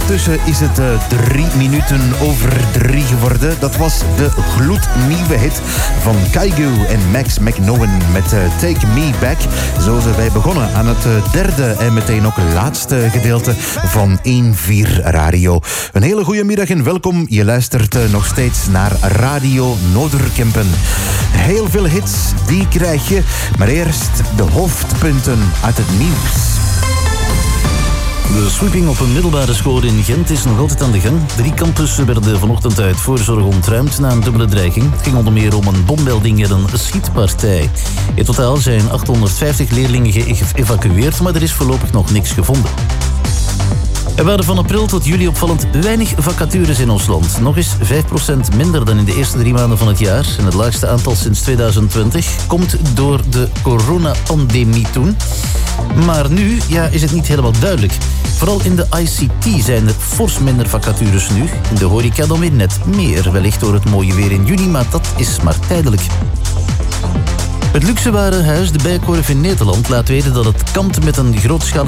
Ondertussen is het 3 minuten over 3 geworden. Dat was de gloednieuwe hit van Kygo en Max McKnowen met Take Me Back. Zo zijn wij begonnen aan het derde en meteen ook laatste gedeelte van 1-4 Radio. Een hele goede middag en welkom. Je luistert nog steeds naar Radio Noorderkempen. Heel veel hits, die krijg je. Maar eerst de hoofdpunten uit het nieuws. De sweeping op een middelbare school in Gent is nog altijd aan de gang. 3 campussen werden vanochtend uit voorzorg ontruimd na een dubbele dreiging. Het ging onder meer om een bommelding en een schietpartij. In totaal zijn 850 leerlingen geëvacueerd, maar er is voorlopig nog niks gevonden. Er waren van april tot juli opvallend weinig vacatures in ons land. Nog eens 5% minder dan in de eerste 3 maanden van het jaar. En het laagste aantal sinds 2020 komt door de coronapandemie toen. Maar nu is het niet helemaal duidelijk. Vooral in de ICT zijn er fors minder vacatures nu. In de horeca dan weer net meer. Wellicht door het mooie weer in juni, maar dat is maar tijdelijk. Het luxewarenhuis De Bijenkorf in Nederland laat weten dat het kampt met een grootschalige